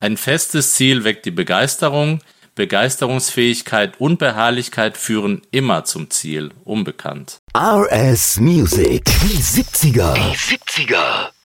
Ein festes Ziel weckt die Begeisterung. Begeisterungsfähigkeit und Beharrlichkeit führen immer zum Ziel, unbekannt. RS Music. Die 70er.